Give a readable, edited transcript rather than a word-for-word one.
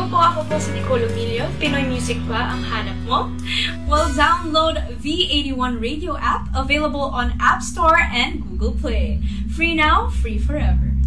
ako po si Nicole Emilio. Pinoy music ba ang hanap mo? Well, download V81 Radio app, available on App Store and Google Play. Free now, free forever.